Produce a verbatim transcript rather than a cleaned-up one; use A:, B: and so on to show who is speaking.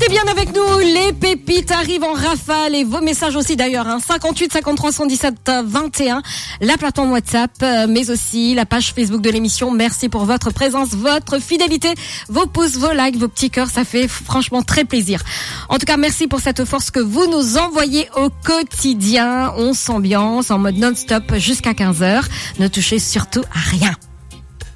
A: Restez bien avec nous, les pépites arrivent en rafale et vos messages aussi d'ailleurs, hein. cinquante-huit cinquante-trois cent dix-sept vingt et un, la plateforme WhatsApp, mais aussi la page Facebook de l'émission. Merci pour votre présence, votre fidélité, vos pouces, vos likes, vos petits cœurs, ça fait franchement très plaisir. En tout cas, merci pour cette force que vous nous envoyez au quotidien. On s'ambiance en mode non-stop jusqu'à quinze heures. Ne touchez surtout à rien.